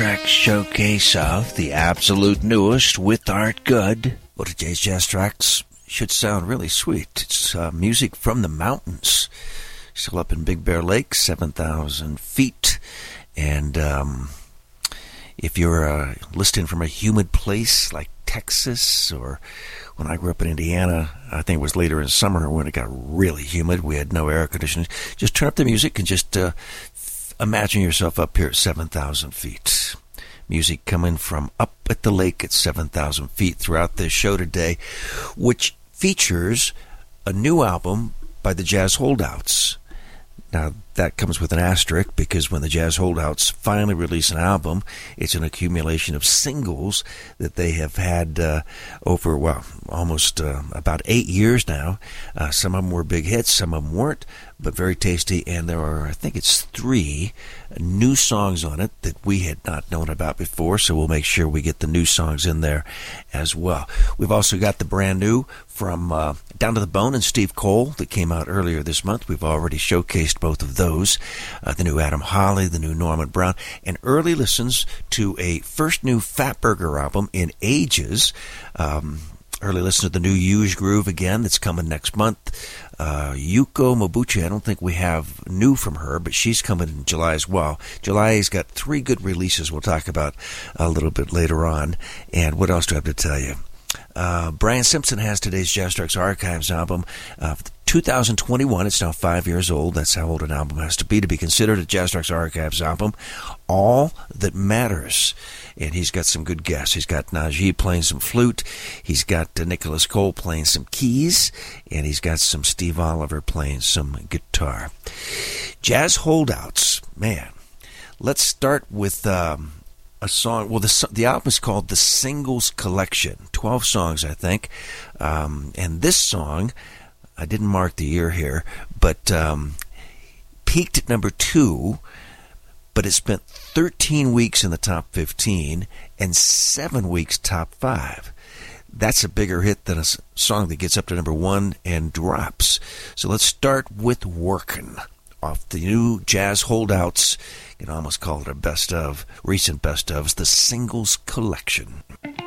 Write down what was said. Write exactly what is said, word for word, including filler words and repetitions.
track showcase of the absolute newest with Art Good. Well, today's jazz tracks should sound really sweet. It's uh, music from the mountains. Still up in Big Bear Lake, seven thousand feet. And um, if you're uh, listening from a humid place like Texas, or when I grew up in Indiana, I think it was later in summer when it got really humid, we had no air conditioning. Just turn up the music and just uh, imagine yourself up here at seven thousand feet. Music coming from up at the lake at seven thousand feet throughout this show today, which features a new album by the Jazz Holdouts. Now, that comes with an asterisk, because when the Jazz Holdouts finally release an album, it's an accumulation of singles that they have had uh, over, well, almost uh, about eight years now. Uh, some of them were big hits, some of them weren't, but very tasty. And there are, I think it's three new songs on it that we had not known about before, so we'll make sure we get the new songs in there as well. We've also got the brand new from uh, Down to the Bone and Steve Cole that came out earlier this month. We've already showcased both of those. Uh, the new Adam Holly, the new Norman Brown, and early listens to a first new Fatburger album in ages. Um, early listen to the new Huge Groove again that's coming next month. Uh, Yuko Mobuchi, I don't think we have new from her, but she's coming in July as well. July's got three good releases we'll talk about a little bit later on. And what else do I have to tell you? Uh, Brian Simpson has today's Jazz Tracks Archives album. Uh, two thousand twenty-one, it's now five years old. That's how old an album has to be to be considered a Jazz Tracks Archives album. All That Matters. And he's got some good guests. He's got Najee playing some flute. He's got uh, Nicholas Cole playing some keys. And he's got some Steve Oliver playing some guitar. Jazz Holdouts. Man, let's start with um, a song. Well, the, the album is called The Singles Collection. twelve songs, I think. Um, and this song, I didn't mark the year here, but um, peaked at number two, but it spent thirteen weeks in the top fifteen and seven weeks top five. That's a bigger hit than a song that gets up to number one and drops. So let's start with Workin' off the new Jazz Holdouts. You can almost call it a best of, recent best ofs, The Singles Collection.